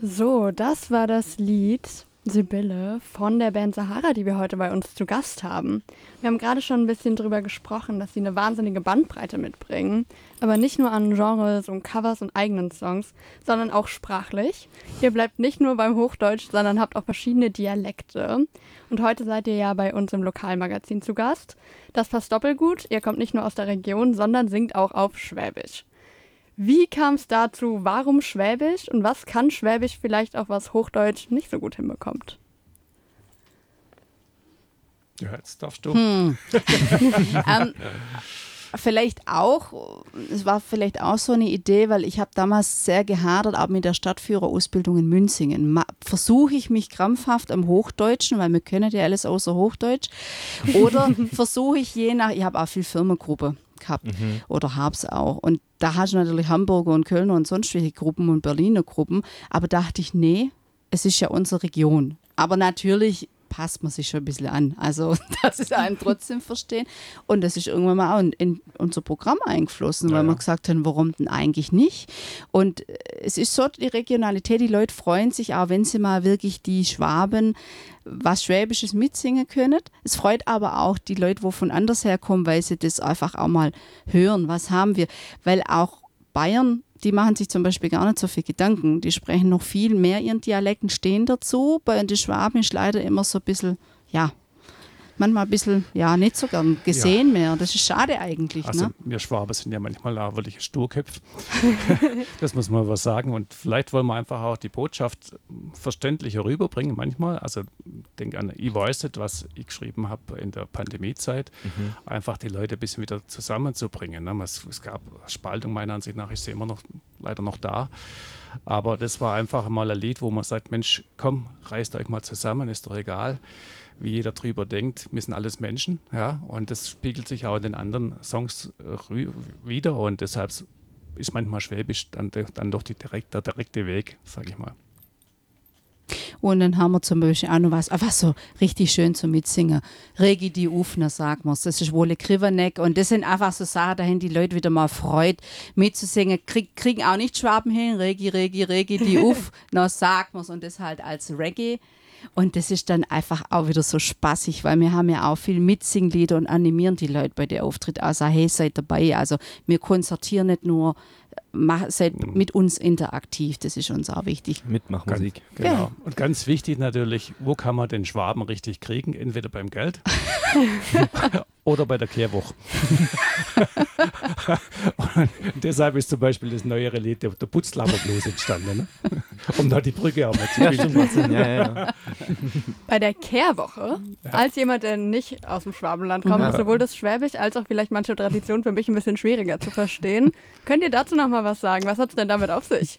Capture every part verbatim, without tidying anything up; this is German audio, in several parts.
So, das war das Lied Sibylle von der Band Sahara, die wir heute bei uns zu Gast haben. Wir haben gerade schon ein bisschen drüber gesprochen, dass sie eine wahnsinnige Bandbreite mitbringen, aber nicht nur an Genres und Covers und eigenen Songs, sondern auch sprachlich. Ihr bleibt nicht nur beim Hochdeutsch, sondern habt auch verschiedene Dialekte. Und heute seid ihr ja bei uns im Lokalmagazin zu Gast. Das passt doppelt gut. Ihr kommt nicht nur aus der Region, sondern singt auch auf Schwäbisch. Wie kam es dazu? Warum Schwäbisch? Und was kann Schwäbisch vielleicht auch, was Hochdeutsch nicht so gut hinbekommt? Ja, jetzt darfst du. Hm. ähm, vielleicht auch, es war vielleicht auch so eine Idee, weil ich habe damals sehr gehadert, auch mit der Stadtführerausbildung in Münzingen. Ma- Versuche ich mich krampfhaft am Hochdeutschen, weil wir können ja alles außer Hochdeutsch, oder versuche ich je nach, ich habe auch viel Firmengruppe gehabt mhm. oder habe es auch. Und da hast du natürlich Hamburger und Kölner und sonst welche Gruppen und Berliner Gruppen. Aber dachte ich, nee, es ist ja unsere Region. Aber natürlich passt man sich schon ein bisschen an. Also, dass es einem trotzdem verstehen. Und das ist irgendwann mal auch in, in unser Programm eingeflossen, ja, weil wir gesagt haben, warum denn eigentlich nicht? Und es ist so die Regionalität, die Leute freuen sich auch, wenn sie mal wirklich die Schwaben was Schwäbisches mitsingen können. Es freut aber auch die Leute, die von anders herkommen, weil sie das einfach auch mal hören. Was haben wir? Weil auch Bayern, die machen sich zum Beispiel gar nicht so viel Gedanken. Die sprechen noch viel mehr ihren Dialekten, stehen dazu. Bei den Schwaben ist leider immer so ein bisschen, ja, manchmal ein bisschen, ja, nicht so gern gesehen ja. mehr. Das ist schade eigentlich. Also ne? wir Schwaben sind ja manchmal auch wirklich Sturköpfe. Das muss man was sagen. Und vielleicht wollen wir einfach auch die Botschaft verständlicher rüberbringen manchmal. Also denke an Ich weiß nicht, was ich geschrieben habe in der Pandemiezeit. Mhm. Einfach die Leute ein bisschen wieder zusammenzubringen. Ne? Es, es gab Spaltung meiner Ansicht nach, ich sehe immer noch leider noch da. Aber das war einfach mal ein Lied, wo man sagt, Mensch, komm, reißt euch mal zusammen, ist doch egal, wie jeder drüber denkt, wir sind alles Menschen, ja, und das spiegelt sich auch in den anderen Songs äh, wieder und deshalb ist manchmal Schwäbisch dann, dann doch die direkt, der direkte Weg, sage ich mal. Und dann haben wir zum Beispiel auch noch was, was so richtig schön zum Mitsingen. Regi die Ufner, sagen wir es. Das ist Wolle Kriverneck. Und das sind einfach so Sachen, dahin die Leute wieder mal freut, mitzusingen. Krieg, kriegen auch nicht Schwaben hin. Regi, Regi, Regi die Ufner, sagen wir es. Und das halt als Reggae. Und das ist dann einfach auch wieder so spaßig, weil wir haben ja auch viel Mitsinglieder und animieren die Leute bei den Auftritten. Also hey, seid dabei. Also wir konzertieren nicht nur, mach, seid mhm. mit uns interaktiv, das ist uns auch wichtig. Mitmachmusik. Genau. Ja. Und ganz wichtig natürlich, wo kann man den Schwaben richtig kriegen? Entweder beim Geld oder bei der Kehrwoche. Und deshalb ist zum Beispiel das neuere Lied der, der Putzlaber-Blues entstanden. Ne? Um da die Brücke auch mal zu ja, ja, ja. Bei der Kehrwoche, ja. als jemand, der nicht aus dem Schwabenland kommt, ja. ist sowohl das Schwäbisch als auch vielleicht manche Traditionen für mich ein bisschen schwieriger zu verstehen. Könnt ihr dazu noch mal was sagen? Was hat es denn damit auf sich?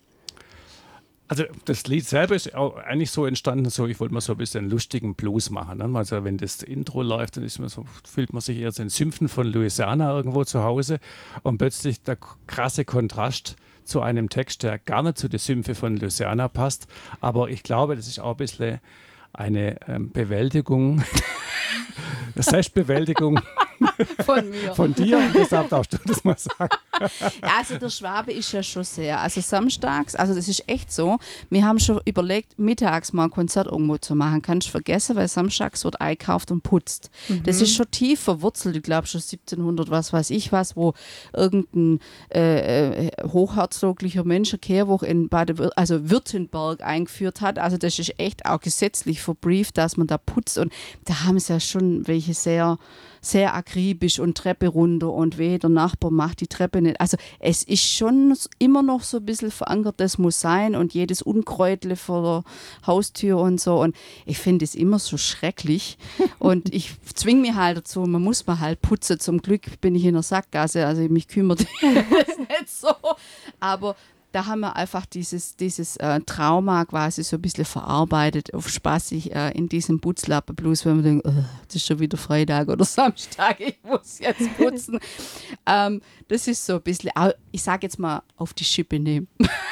Also das Lied selber ist auch eigentlich so entstanden, so ich wollte mal so ein bisschen lustigen Blues machen. Ne? Also wenn das Intro läuft, dann ist man so, fühlt man sich eher so in Sümpfen von Louisiana irgendwo zu Hause und plötzlich der krasse Kontrast zu einem Text, der gar nicht zu den Sümpfen von Louisiana passt. Aber ich glaube, das ist auch ein bisschen eine ähm, Bewältigung, Selbstbewältigung von mir. Von dir und deshalb darfst du das mal sagen. Ja, also der Schwabe ist ja schon sehr, also samstags, also das ist echt so, wir haben schon überlegt, mittags mal ein Konzert irgendwo zu machen, kannst du vergessen, weil samstags wird eingekauft und putzt. Mhm. Das ist schon tief verwurzelt, ich glaube schon siebzehnhundert, was weiß ich was, wo irgendein äh, hochherzoglicher Mensch eine Kehrwoche in Bade, also Württemberg eingeführt hat, also das ist echt auch gesetzlich verbrieft, dass man da putzt und da haben sie ja schon welche sehr sehr akribisch und Treppe runter und weh, der Nachbar macht die Treppe nicht. Also es ist schon immer noch so ein bisschen verankert, das muss sein und jedes Unkräutle vor der Haustür und so und ich finde es immer so schrecklich und ich zwinge mich halt dazu, man muss mal halt putzen. Zum Glück bin ich in der Sackgasse, also mich kümmert das nicht so, aber da haben wir einfach dieses, dieses äh, Trauma quasi so ein bisschen verarbeitet, auf spaßig äh, in diesem Putzlappen-Blues, wenn man denkt, oh, das ist schon wieder Freitag oder Samstag, ich muss jetzt putzen. ähm, das ist so ein bisschen, ich sage jetzt mal, auf die Schippe nehmen.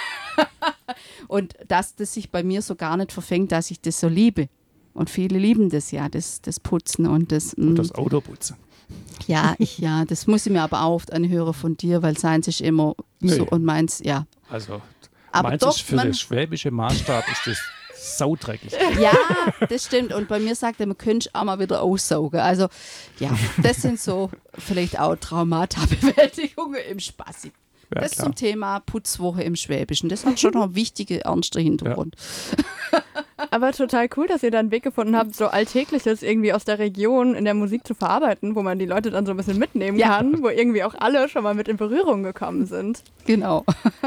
Und dass das sich bei mir so gar nicht verfängt, dass ich das so liebe. Und viele lieben das ja, das, das Putzen und das... Und das Autoputzen. Ja, ich, ja, das muss ich mir aber auch oft anhören von dir, weil seins ist immer nee. so und meins, ja. Also, Aber Meinst doch, du, für man, den schwäbischen Maßstab ist das saudreckig? ja, das stimmt. Und bei mir sagt er, man könnte auch mal wieder aussaugen. Also ja, das sind so vielleicht auch Traumata-Bewältigungen im Spaß. Ja, das klar. zum Thema Putzwoche im Schwäbischen. Das hat schon noch einen wichtigen, ernsten Hintergrund. Ja. Aber total cool, dass ihr da einen Weg gefunden habt, so Alltägliches irgendwie aus der Region in der Musik zu verarbeiten, wo man die Leute dann so ein bisschen mitnehmen Ja. kann, wo irgendwie auch alle schon mal mit in Berührung gekommen sind. Genau.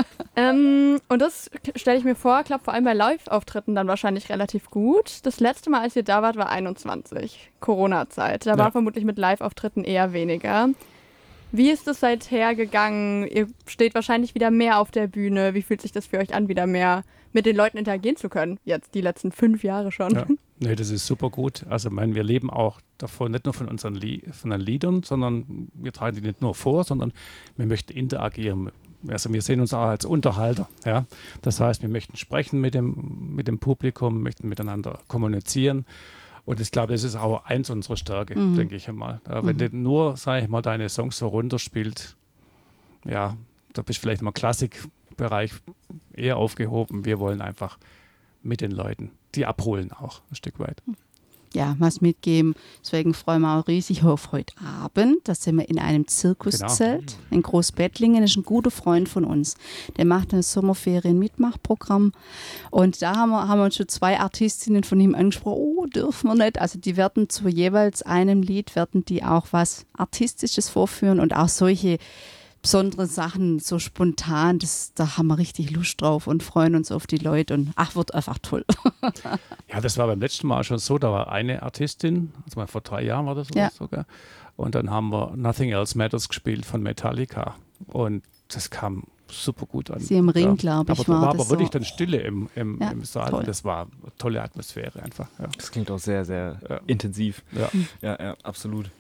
Ähm, und das stelle ich mir vor, klappt vor allem bei Live-Auftritten dann wahrscheinlich relativ gut. Das letzte Mal, als ihr da wart, war einundzwanzig, Corona-Zeit. Da Ja. war vermutlich mit Live-Auftritten eher weniger. Wie ist es seither gegangen? Ihr steht wahrscheinlich wieder mehr auf der Bühne. Wie fühlt sich das für euch an, wieder mehr mit den Leuten interagieren zu können? Jetzt die letzten fünf Jahre schon. Ja. Nee, das ist super gut. Also, ich meine, wir leben auch davon, nicht nur von unseren Lie von den Liedern, sondern wir tragen die nicht nur vor, sondern wir möchten interagieren. Also, wir sehen uns auch als Unterhalter. Ja? Das heißt, wir möchten sprechen mit dem, mit dem Publikum, möchten miteinander kommunizieren. Und ich glaube, das ist auch eins unserer Stärke, Mhm. denke ich einmal. Ja, wenn Mhm. du nur, sage ich mal, deine Songs so runterspielt, ja, da bist du vielleicht im Klassikbereich eher aufgehoben. Wir wollen einfach mit den Leuten, die abholen auch ein Stück weit. Ja, was mitgeben. Deswegen freuen wir auch riesig auf heute Abend. Da sind wir in einem Zirkuszelt in Großbettlingen. Das ist ein guter Freund von uns. Der macht ein Sommerferien-Mitmachprogramm. Und da haben wir, haben wir uns schon zwei Artistinnen von ihm angesprochen. Oh, dürfen wir nicht. Also die werden zu jeweils einem Lied, werden die auch was Artistisches vorführen und auch solche besondere Sachen, so spontan, das, da haben wir richtig Lust drauf und freuen uns auf die Leute und ach, wird einfach toll. Ja, das war beim letzten Mal schon so, da war eine Artistin, also mal vor drei Jahren war das Ja. sogar, und dann haben wir Nothing Else Matters gespielt von Metallica und das kam super gut an. Sie im Ring, glaube ich, aber da war war das aber wirklich so. dann Stille im, im, Ja, im Saal. toll. Das war eine tolle Atmosphäre einfach. Ja. Das klingt auch sehr, sehr Ja. intensiv. Ja. Ja, ja, absolut.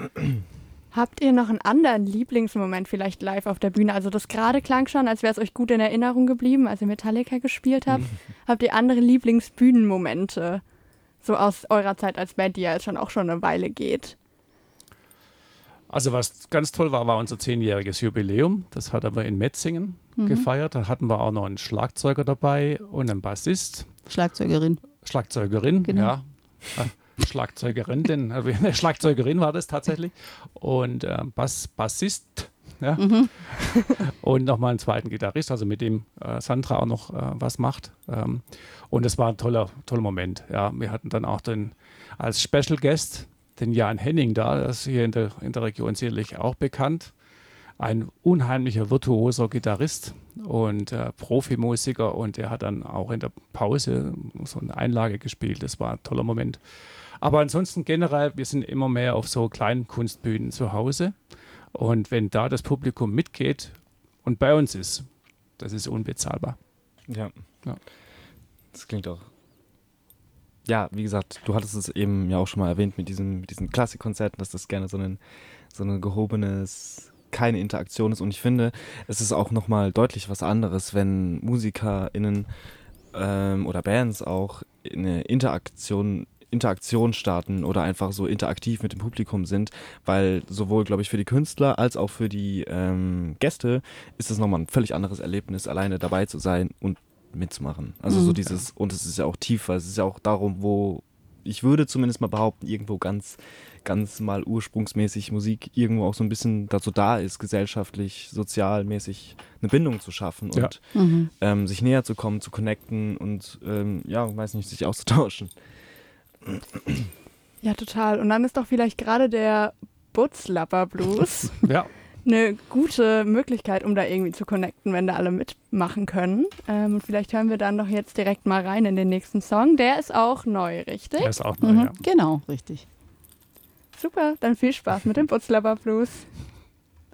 Habt ihr noch einen anderen Lieblingsmoment vielleicht live auf der Bühne? Also das gerade klang schon, als wäre es euch gut in Erinnerung geblieben, als ihr Metallica gespielt habt. Habt ihr andere Lieblingsbühnenmomente? So aus eurer Zeit als Band, die ja jetzt schon auch schon eine Weile geht. Also was ganz toll war, war unser zehnjähriges Jubiläum. Das hatten wir in Metzingen gefeiert. Da hatten wir auch noch einen Schlagzeuger dabei und einen Bassist. Schlagzeugerin. Schlagzeugerin, Genau. ja. Äh, Schlagzeugerin, denn also eine Schlagzeugerin war das tatsächlich. Und äh, Bass, Bassist, ja. Und nochmal einen zweiten Gitarrist, also mit dem äh, Sandra auch noch äh, was macht. Ähm, und es war ein toller, toller Moment. Ja, wir hatten dann auch den als Special Guest den Jan Henning da, das ist hier in der, in der Region sicherlich auch bekannt. Ein unheimlicher virtuoser Gitarrist und äh, Profimusiker und der hat dann auch in der Pause so eine Einlage gespielt. Das war ein toller Moment. Aber ansonsten generell, wir sind immer mehr auf so kleinen Kunstbühnen zu Hause und wenn da das Publikum mitgeht und bei uns ist, das ist unbezahlbar. Ja. Ja. Das klingt auch. Ja, wie gesagt, du hattest es eben ja auch schon mal erwähnt mit diesen, mit diesen Klassikkonzerten, dass das gerne so ein, so ein gehobenes, keine Interaktion ist. Und ich finde, es ist auch nochmal deutlich was anderes, wenn MusikerInnen ähm, oder Bands auch eine Interaktion Interaktion starten oder einfach so interaktiv mit dem Publikum sind, weil sowohl, glaube ich, für die Künstler als auch für die ähm, Gäste ist es nochmal ein völlig anderes Erlebnis, alleine dabei zu sein und mitzumachen. Also Mhm. so dieses, und es ist ja auch tief, weil es ist ja auch darum, wo ich würde zumindest mal behaupten, irgendwo ganz, ganz mal ursprungsmäßig Musik irgendwo auch so ein bisschen dazu da ist, gesellschaftlich, sozialmäßig eine Bindung zu schaffen Ja. und Mhm. ähm, sich näher zu kommen, zu connecten und ähm, ja, weiß nicht, sich auszutauschen. Ja, total. Und dann ist doch vielleicht gerade der Butzlapper Blues Ja, eine gute Möglichkeit, um da irgendwie zu connecten, wenn da alle mitmachen können. Ähm, und vielleicht hören wir dann doch jetzt direkt mal rein in den nächsten Song. Der ist auch neu, richtig? der ist auch neu, Mhm. ja. Genau, richtig. Super, dann viel Spaß mit dem Butzlapper Blues.